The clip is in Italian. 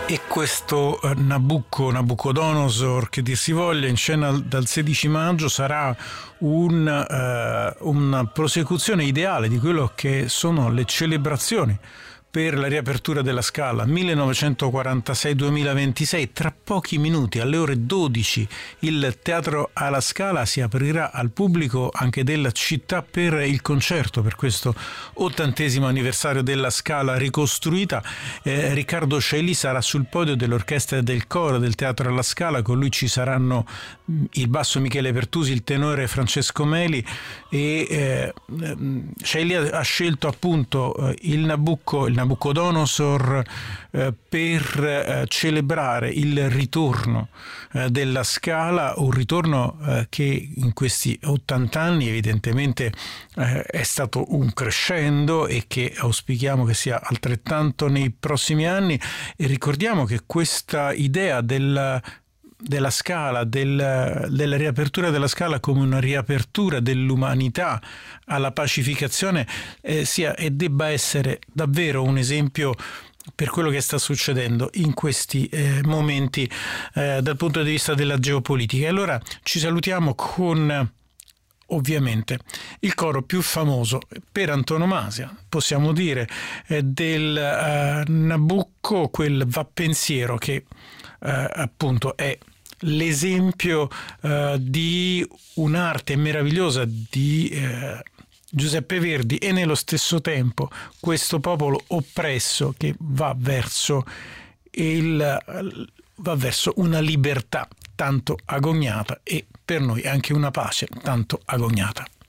E questo Nabucodonosor, che dir si voglia, in scena dal 16 maggio, sarà una prosecuzione ideale di quello che sono le celebrazioni per la riapertura della Scala 1946-2026. Tra pochi minuti, alle ore 12, il Teatro alla Scala si aprirà al pubblico anche della città per il concerto, per questo 80° anniversario della Scala ricostruita. Riccardo Celi sarà sul podio dell'orchestra e del coro del Teatro alla Scala. Con lui ci saranno il basso Michele Pertusi, il tenore Francesco Meli, e Celi ha scelto appunto il Nabucodonosor per celebrare il ritorno della Scala, un ritorno che in questi 80 anni evidentemente è stato un crescendo e che auspichiamo che sia altrettanto nei prossimi anni. E ricordiamo che questa idea della Scala, della riapertura della Scala come una riapertura dell'umanità alla pacificazione, sia e debba essere davvero un esempio per quello che sta succedendo in questi momenti dal punto di vista della geopolitica. E allora ci salutiamo con ovviamente il coro più famoso per antonomasia, possiamo dire, del Nabucco, quel Va Pensiero, che appunto è l'esempio di un'arte meravigliosa di Giuseppe Verdi, e nello stesso tempo questo popolo oppresso che va verso una libertà tanto agognata, e per noi anche una pace tanto agognata.